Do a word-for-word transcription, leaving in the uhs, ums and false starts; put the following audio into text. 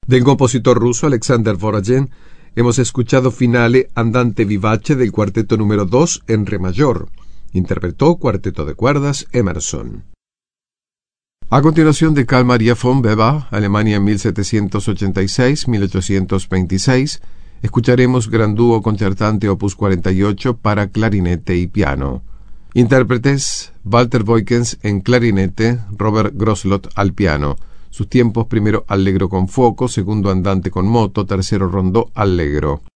Del compositor ruso Alexander Vorogin hemos escuchado Finale Andante Vivace del cuarteto número dos en re mayor. Interpretó Cuarteto de Cuerdas Emerson. A continuación, de Carl Maria von Weber, Alemania mil setecientos ochenta y seis a mil ochocientos veintiséis, escucharemos Gran Dúo Concertante opus cuarenta y ocho para clarinete y piano. Intérpretes: Walter Boykens en clarinete, Robert Groslot al piano. Sus tiempos: primero allegro con fuoco, segundo andante con moto, tercero rondó allegro.